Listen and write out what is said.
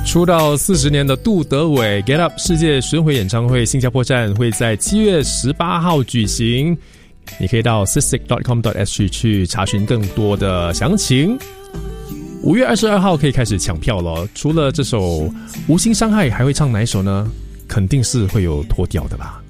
出道40年的杜德伟 Get Up 世界巡回演唱会新加坡站会在7月18号举行，你可以到 sisik.com.sg 去查询更多的详情。5月22号可以开始抢票了，除了这首无心伤害还会唱哪一首呢？肯定是会有脱掉的吧。